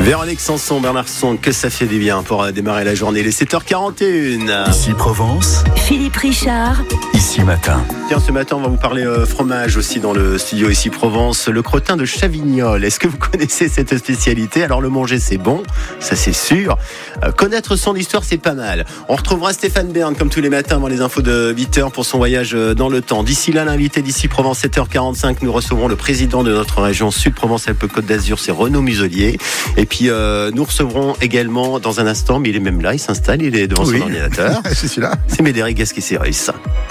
Véronique Sanson, Bernard Song, que ça fait du bien pour démarrer la journée. Les 7h41. Ici Provence. Philippe Richard. Ici Matin. Tiens, ce matin, on va vous parler fromage aussi dans le studio Ici Provence. Le crottin de Chavignol. Est-ce que vous connaissez cette spécialité? Alors, le manger, c'est bon, ça c'est sûr. Connaître son histoire, c'est pas mal. On retrouvera Stéphane Bern, comme tous les matins, avant les infos de 8h pour son voyage dans le temps. D'ici là, l'invité d'Ici Provence, 7h45, nous recevrons le président de notre région Sud-Provence-Alpes-Côte d'Azur, c'est Renaud Muselier. Et puis, nous recevrons également dans un instant, mais il est même là, il s'installe, il est devant son ordinateur. Je suis là. C'est Médéric Gasquet-Céris.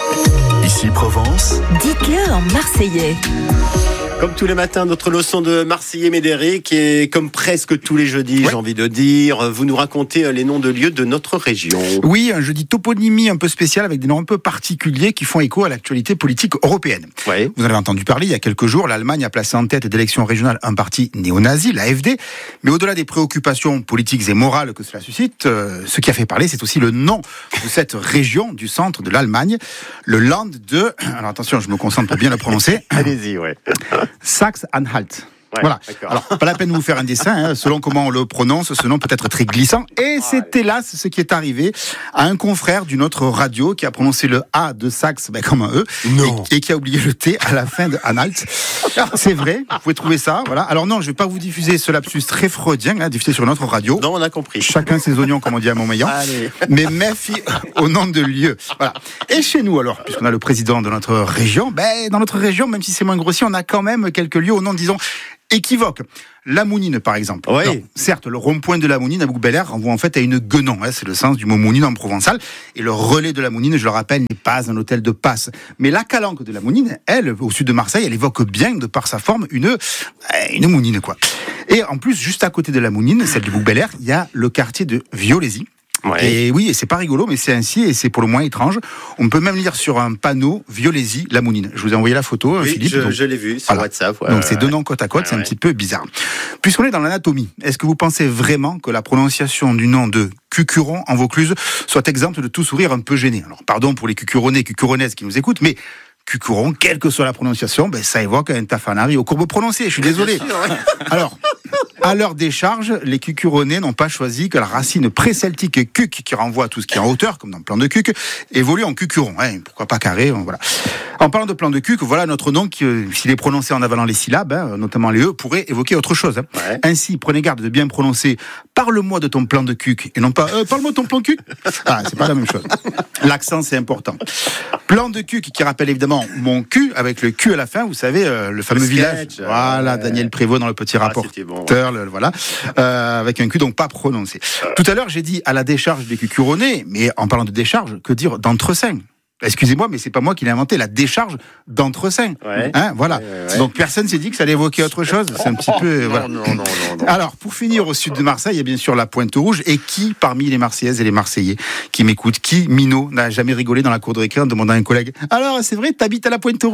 Ici Provence. Dites-le en marseillais. Comme tous les matins, notre leçon de Marseillais Médéric, et comme presque tous les jeudis, j'ai envie de dire, vous nous racontez les noms de lieux de notre région. Oui, un jeudi toponymie un peu spécial avec des noms un peu particuliers qui font écho à l'actualité politique européenne. Ouais. Vous en avez entendu parler il y a quelques jours, l'Allemagne a placé en tête d'élections régionales un parti néo-nazi, l'AfD. Mais au-delà des préoccupations politiques et morales que cela suscite, ce qui a fait parler, c'est aussi le nom de cette région du centre de l'Allemagne, le Land de... Alors attention, je me concentre pour bien le prononcer. Allez-y, ouais. Saxe-Anhalt. Ouais, voilà. D'accord. Alors, pas la peine de vous faire un dessin, selon comment on le prononce, ce nom peut être très glissant. Et c'est hélas ce qui est arrivé à un confrère d'une autre radio qui a prononcé le A de Saxe comme un E. Non. Et qui a oublié le T à la fin de Anhalt. C'est vrai, vous pouvez trouver ça. Voilà. Alors non, je vais pas vous diffuser ce lapsus très freudien, diffusé sur notre radio. Non, on a compris. Chacun ses oignons, comme on dit à Montmélian. Allez. Mais méfie au nom de lieu. Voilà. Et chez nous, alors, puisqu'on a le président de notre région, dans notre région, même si c'est moins grossier, on a quand même quelques lieux au nom, disons, équivoque. La Mounine, par exemple. Oui. Alors, certes, le rond-point de la Mounine à Bouc-Bel-Air renvoie en fait à une guenon. C'est le sens du mot Mounine en provençal. Et le relais de la Mounine, je le rappelle, n'est pas un hôtel de passe. Mais la calanque de la Mounine, elle, au sud de Marseille, elle évoque bien, de par sa forme, une Mounine, quoi. Et en plus, juste à côté de la Mounine, celle de Bouc-Bel-Air, il y a le quartier de Violésie. Ouais. Et oui, et c'est pas rigolo, mais c'est ainsi, et c'est pour le moins étrange. On peut même lire sur un panneau Violésie, la Mounine. Je vous ai envoyé la photo, Oui, Philippe. je l'ai vu sur WhatsApp. Ouais, donc c'est deux noms côte à côte, Ouais, c'est un ouais. petit peu bizarre. Puisqu'on est dans l'anatomie, est-ce que vous pensez vraiment que la prononciation du nom de Cucuron en Vaucluse soit exempte de tout sourire un peu gêné? Alors pardon pour les Cucuronnais et Cucuronaises qui nous écoutent, mais Cucuron, quelle que soit la prononciation, ça évoque un tafanari aux courbes prononcées, je suis désolé. Alors, à leur décharge, les Cucuronnais n'ont pas choisi que la racine pré-celtique cuc, qui renvoie à tout ce qui est en hauteur, comme dans le plan de cuc, évolue en Cucuron. Pourquoi pas carré, voilà. En parlant de plan de cuc, voilà notre nom qui, s'il est prononcé en avalant les syllabes, notamment les E, pourrait évoquer autre chose. Ouais. Ainsi, prenez garde de bien prononcer « parle-moi de ton plan de cuc » et non pas « parle-moi de ton plan cuc ». Ah, c'est pas la même chose. L'accent, c'est important. Plan de cuc qui rappelle évidemment mon cul, avec le cul à la fin, vous savez, le fameux sketch, village. Voilà, Daniel Prévost dans le petit rapporteur, c'était bon, voilà, avec un cul donc pas prononcé. Tout à l'heure, j'ai dit à la décharge des Cucuronnais, mais en parlant de décharge, que dire d'entrecin? Excusez-moi, mais c'est pas moi qui l'ai inventé, la décharge d'entrecin. Ouais. Voilà. Ouais. Donc personne s'est dit que ça allait évoquer autre chose. C'est un petit peu. Voilà. Non. Alors, pour finir, au sud de Marseille, il y a bien sûr la Pointe-Rouge. Et qui, parmi les Marseillaises et les Marseillais qui m'écoutent, qui, minot, n'a jamais rigolé dans la cour de récré en demandant à un collègue « Alors, c'est vrai, t'habites à la Pointe-Rouge ?»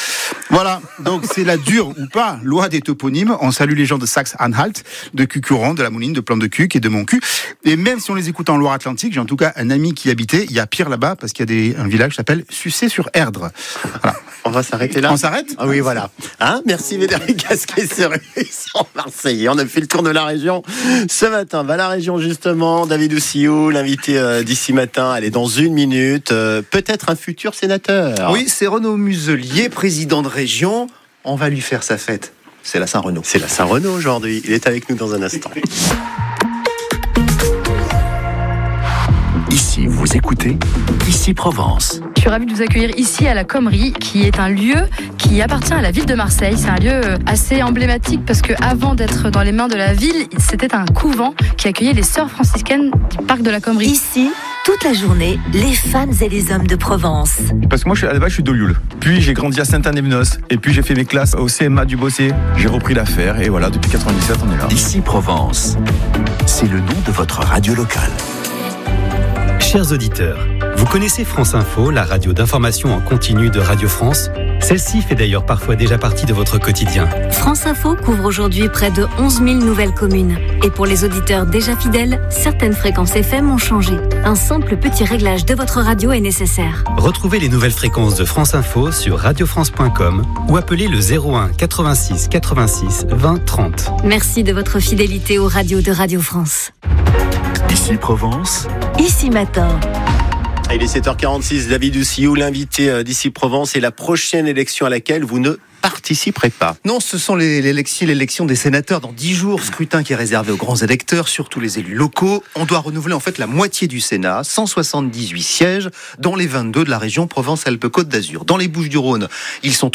Voilà. Donc, c'est la dure ou pas loi des toponymes. On salue les gens de Saxe-Anhalt, de Cucuron, de la Mounine, de Plan de Cuc et de Moncu. Et même si on les écoute en Loire-Atlantique, j'ai en tout cas un ami qui y habitait. Il y a pire là-bas parce qu'il y a un village qui s'appelle Sucé-sur-Erdre. Voilà. On va s'arrêter là. On s'arrête ? Ah oui, voilà. Merci Médéric Gasquet-Céris en Marseillais. On a fait le tour de la région ce matin. Va la région justement, David Oussiou, l'invité d'ici matin. Elle est dans 1 minute. Peut-être un futur sénateur. Oui, c'est Renaud Muselier, président de région. On va lui faire sa fête. C'est la Saint-Renaud. C'est la Saint-Renaud aujourd'hui. Il est avec nous dans un instant. Ici, vous écoutez Ici Provence. Je suis ravie de vous accueillir ici à la Commerie, qui est un lieu qui appartient à la ville de Marseille. C'est un lieu assez emblématique parce qu'avant d'être dans les mains de la ville, c'était un couvent qui accueillait les sœurs franciscaines du parc de la Commerie. Ici, toute la journée, les femmes et les hommes de Provence. Parce que moi, à la base, je suis d'Olioul. Puis, j'ai grandi à Saint-Anne-des-Menos. Et puis, j'ai fait mes classes au CMA du Bossé. J'ai repris l'affaire. Et voilà, depuis 97, on est là. Ici Provence. C'est le nom de votre radio locale. Chers auditeurs, vous connaissez France Info, la radio d'information en continu de Radio France ? Celle-ci fait d'ailleurs parfois déjà partie de votre quotidien. France Info couvre aujourd'hui près de 11 000 nouvelles communes. Et pour les auditeurs déjà fidèles, certaines fréquences FM ont changé. Un simple petit réglage de votre radio est nécessaire. Retrouvez les nouvelles fréquences de France Info sur radiofrance.com ou appelez le 01 86 86 20 30. Merci de votre fidélité aux radios de Radio France. Ici Provence, Ici Matin. Il est 7h46, David Douciou, l'invité d'Ici Provence, et la prochaine élection à laquelle vous ne participerez pas. Non, ce sont l'élection des sénateurs dans 10 jours, scrutin qui est réservé aux grands électeurs, surtout les élus locaux. On doit renouveler en fait la moitié du Sénat, 178 sièges, dont les 22 de la région Provence-Alpes-Côte d'Azur. Dans les Bouches-du-Rhône, ils sont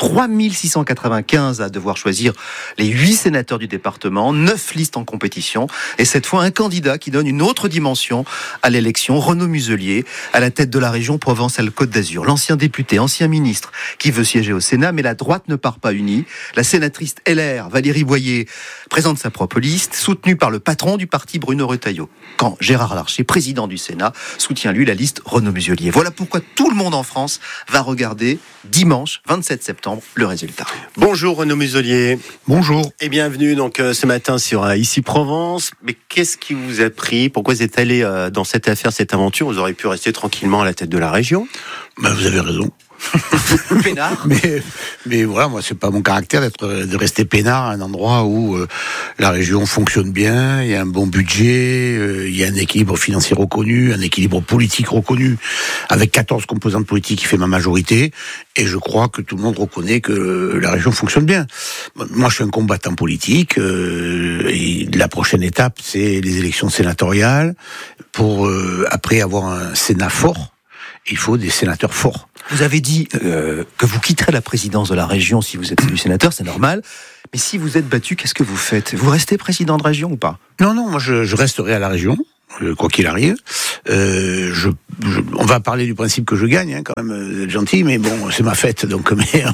3695 à devoir choisir les 8 sénateurs du département, 9 listes en compétition, et cette fois un candidat qui donne une autre dimension à l'élection, Renaud Muselier, à la tête de la région Provence-Alpes-Côte d'Azur. L'ancien député, ancien ministre, qui veut siéger au Sénat, mais la droite ne part pas unie. La sénatrice LR, Valérie Boyer, présente sa propre liste, soutenue par le patron du parti, Bruno Retailleau. Quand Gérard Larcher, président du Sénat, soutient lui la liste Renaud Muselier. Voilà pourquoi tout le monde en France va regarder dimanche 27 septembre le résultat. Bonjour Renaud Muselier. Bonjour. Et bienvenue donc ce matin sur Ici Provence. Mais qu'est-ce qui vous a pris? Pourquoi vous êtes allé dans cette affaire, cette aventure? Vous auriez pu rester tranquillement à la tête de la région. Vous avez raison. Peinard. Mais voilà, moi c'est pas mon caractère de rester peinard à un endroit où la région fonctionne bien, il y a un bon budget, il y a un équilibre financier reconnu, un équilibre politique reconnu, avec 14 composantes politiques qui fait ma majorité, et je crois que tout le monde reconnaît que la région fonctionne bien. Moi je suis un combattant politique, et la prochaine étape c'est les élections sénatoriales, pour après avoir un Sénat fort, il faut des sénateurs forts. Vous avez dit que vous quitterez la présidence de la région si vous êtes élu sénateur, c'est normal. Mais si vous êtes battu, qu'est-ce que vous faites? Vous restez président de région ou pas? Non, moi je resterai à la région, quoi qu'il arrive. On va parler du principe que je gagne, quand même, vous êtes gentil, mais bon, c'est ma fête, donc.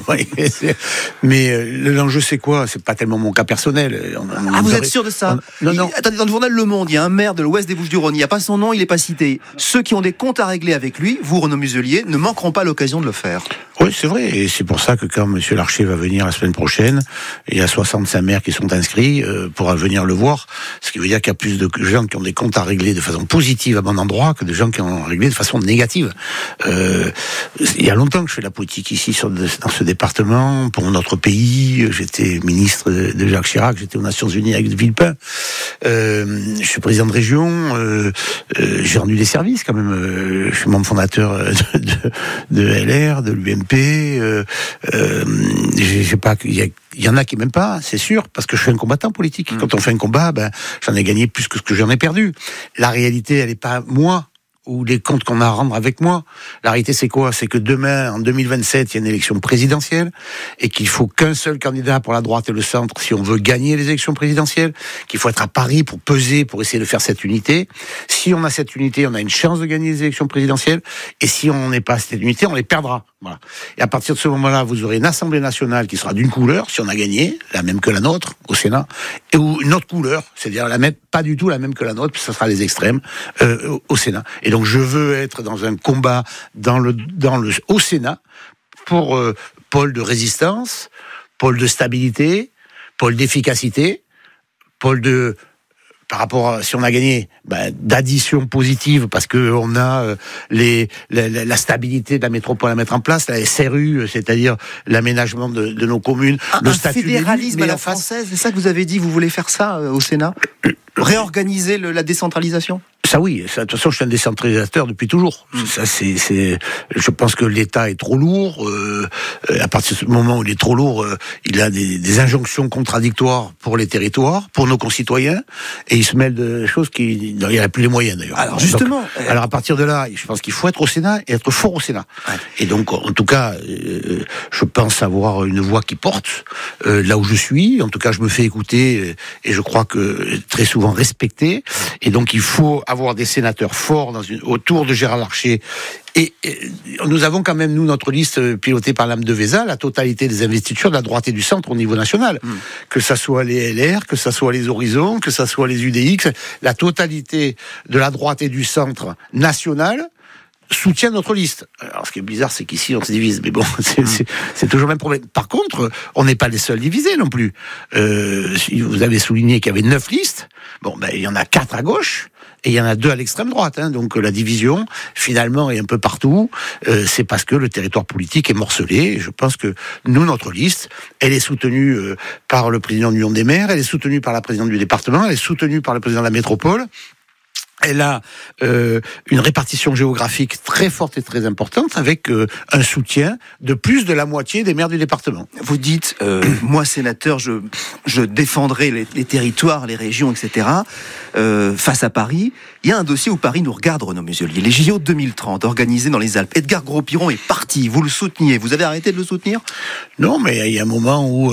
Mais l'enjeu, c'est quoi? C'est pas tellement mon cas personnel. Vous êtes sûr de ça? Non. Attendez, dans le journal Le Monde, il y a un maire de l'ouest des Bouches-du-Rhône, il n'y a pas son nom, il n'est pas cité. Ceux qui ont des comptes à régler avec lui, vous, Renaud Muselier, ne manqueront pas l'occasion de le faire. Oui, c'est vrai, et c'est pour ça que quand M. Larcher va venir la semaine prochaine, il y a 65 maires qui sont inscrits pour venir le voir, ce qui veut dire qu'il y a plus de gens qui ont des comptes à régler de façon positive à bon endroit que de gens qui ont réglé de façon négative. Il y a longtemps que je fais la politique ici dans ce département, pour notre pays. J'étais ministre de Jacques Chirac, j'étais aux Nations Unies avec Villepin. Je suis président de région, j'ai rendu des services quand même. Je suis membre fondateur de LR, de l'UMP. J'ai pas, il y en a qui m'aiment pas, c'est sûr, parce que je suis un combattant politique. Quand on fait un combat, j'en ai gagné plus que ce que j'en ai perdu. La réalité, elle est pas moi, ou les comptes qu'on a à rendre avec moi. La réalité, c'est quoi? C'est que demain, en 2027, il y a une élection présidentielle, et qu'il faut qu'un seul candidat pour la droite et le centre si on veut gagner les élections présidentielles, qu'il faut être à Paris pour peser, pour essayer de faire cette unité. Si on a cette unité, on a une chance de gagner les élections présidentielles, et si on n'est pas à cette unité, on les perdra. Voilà. Et à partir de ce moment-là, vous aurez une Assemblée nationale qui sera d'une couleur, si on a gagné, la même que la nôtre, au Sénat, et ou une autre couleur, c'est-à-dire la même, pas du tout la même que la nôtre, puis ça sera les extrêmes, au Sénat. Et donc je veux être dans un combat au Sénat pour pôle de résistance, pôle de stabilité, pôle d'efficacité, pôle de, par rapport à, si on a gagné, d'addition positive, parce que on a la stabilité de la métropole à mettre en place, la SRU, c'est-à-dire l'aménagement de nos communes, le statut fédéralisme à la française, c'est ça que vous avez dit, vous voulez faire ça au Sénat? Réorganiser la décentralisation? Ça oui, ça, de toute façon je suis un décentralisateur depuis toujours. Ça je pense que l'État est trop lourd. À partir de ce moment où il est trop lourd, il a des injonctions contradictoires pour les territoires, pour nos concitoyens, et il se mêle de choses il n'a plus les moyens d'ailleurs. Alors justement, alors à partir de là, je pense qu'il faut être au Sénat et être fort au Sénat. Ouais. Et donc en tout cas, je pense avoir une voix qui porte là où je suis. En tout cas, je me fais écouter et je crois que très souvent respecté. Et donc il faut avoir des sénateurs forts autour de Gérard Larcher. Et nous avons quand même, nous, notre liste pilotée par Mme de Véza, la totalité des investitures de la droite et du centre au niveau national. Que ça soit les LR, que ça soit les Horizons, que ça soit les UDX, la totalité de la droite et du centre national, soutient notre liste. Alors, ce qui est bizarre, c'est qu'ici, on se divise. Mais bon, c'est toujours le même problème. Par contre, on n'est pas les seuls divisés non plus. Vous avez souligné qu'il y avait 9 listes. Bon, ben, il y en a 4 à gauche. Et il y en a 2 à l'extrême droite, hein. Donc la division, finalement, est un peu partout. C'est parce que le territoire politique est morcelé. Et je pense que nous, notre liste, elle est soutenue par le président de l'Union des maires, elle est soutenue par la présidente du département, elle est soutenue par le président de la métropole. Elle a une répartition géographique très forte et très importante, avec un soutien de plus de la moitié des maires du département. Vous dites, moi sénateur, je défendrai les territoires, les régions, etc. Face à Paris, il y a un dossier où Paris nous regarde, Renaud Muselier. Les JO 2030, organisés dans les Alpes. Edgar Gros-Piron est parti, vous le souteniez. Vous avez arrêté de le soutenir ? Non, mais il y a un moment où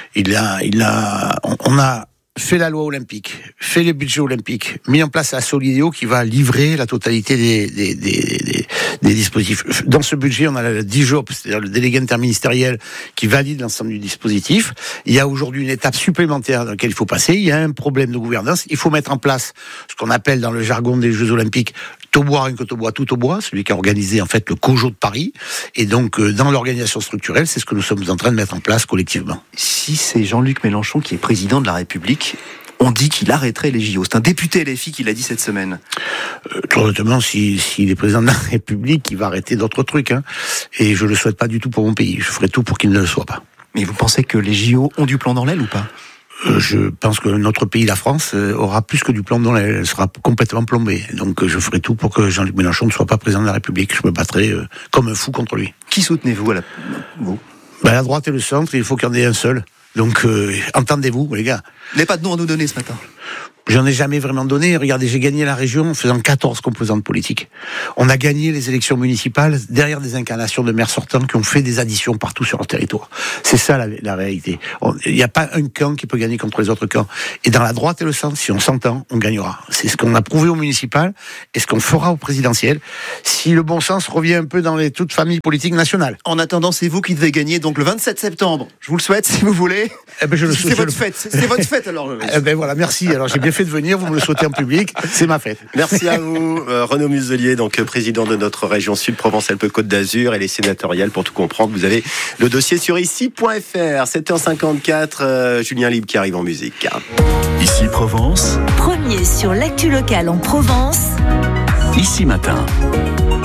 on a fait la loi olympique, fait les budgets olympiques, mis en place la Solidéo qui va livrer la totalité des dispositifs. Dans ce budget, on a le DIJOP, c'est-à-dire le délégué interministériel qui valide l'ensemble du dispositif. Il y a aujourd'hui une étape supplémentaire dans laquelle il faut passer. Il y a un problème de gouvernance. Il faut mettre en place ce qu'on appelle dans le jargon des Jeux olympiques tout bois, rien que tout bois, tout au bois, celui qui a organisé en fait le COJO de Paris. Et donc, dans l'organisation structurelle, c'est ce que nous sommes en train de mettre en place collectivement. Si c'est Jean-Luc Mélenchon qui est président de la République, on dit qu'il arrêterait les JO. C'est un député LFI qui l'a dit cette semaine. Très honnêtement, s'il est président de la République, il va arrêter d'autres trucs. Hein. Et je le souhaite pas du tout pour mon pays. Je ferai tout pour qu'il ne le soit pas. Mais vous pensez que les JO ont du plomb dans l'aile ou pas ? Je pense que notre pays, la France, aura plus que du plomb dans l'aile. Elle sera complètement plombée. Donc je ferai tout pour que Jean-Luc Mélenchon ne soit pas président de la République. Je me battrai comme un fou contre lui. Qui soutenez-vous vous ? La droite et le centre, il faut qu'il y en ait un seul. Donc, entendez-vous, les gars. Vous n'avez pas de nom à nous donner ce matin ? J'en ai jamais vraiment donné. Regardez, j'ai gagné la région en faisant 14 composantes politiques. On a gagné les élections municipales derrière des incarnations de maires sortants qui ont fait des additions partout sur leur territoire. C'est ça la réalité. Il n'y a pas un camp qui peut gagner contre les autres camps. Et dans la droite et le centre, si on s'entend, on gagnera. C'est ce qu'on a prouvé au municipal et ce qu'on fera au présidentiel. Si le bon sens revient un peu dans les toutes familles politiques nationales. En attendant, c'est vous qui devez gagner donc le 27 septembre. Je vous le souhaite si vous voulez. C'est votre fête. C'est votre fête alors. Voilà, merci. Alors j'ai bien fait de venir, vous me le souhaitez en public, c'est ma fête. Merci à vous, Renaud Muselier, donc président de notre région Sud Provence-Alpes-Côte d'Azur et les sénatoriales. Pour tout comprendre, vous avez le dossier sur ici.fr. 7h54, Julien Libre qui arrive en musique. Ici Provence. Premier sur l'actu locale en Provence. Ici Matin.